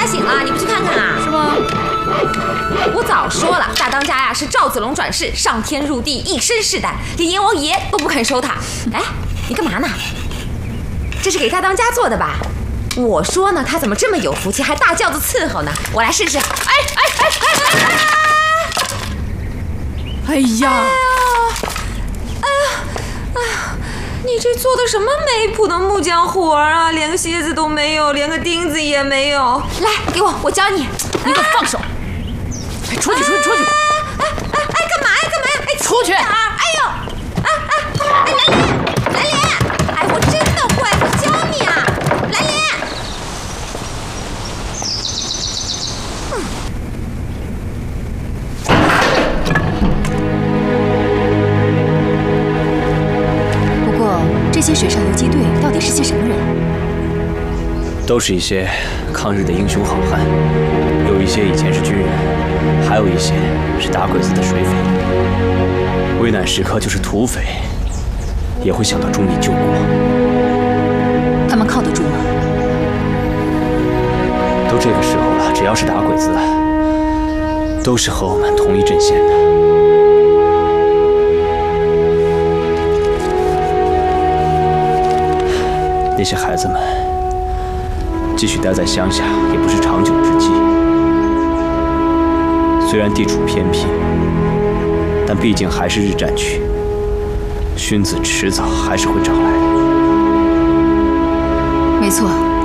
醒了，你不去看看啊？ 是吗？ 我早说了，大当家呀是赵子龙转世，上天入地，一身是胆，连阎王爷都不肯收他。哎，你干嘛呢？这是给大当家做的吧？我说呢，他怎么这么有福气，还大轿子伺候呢？我来试试。 哎呀！ 你这做的什么没谱的木匠活啊？连个楔子都没有，连个钉子也没有。来，给我教你。 你给我放手！出去！ 干嘛呀？哎， 出去！ 哎呦！兰莲！哎，我真的会，我教你啊，兰莲。 不过这些水上游击队到底是些什么人？ 都是一些抗日的英雄好汉，有一些以前是军人，还有一些是打鬼子的水匪。危难时刻就是土匪也会想到中义救国。 他们靠得住吗？ 都这个时候了，只要是打鬼子，都是和我们同一阵线的。那些孩子们继续待在乡下也不是长久之计。虽然地处偏僻，但毕竟还是日战区，勋子迟早还是会找来的。 没错。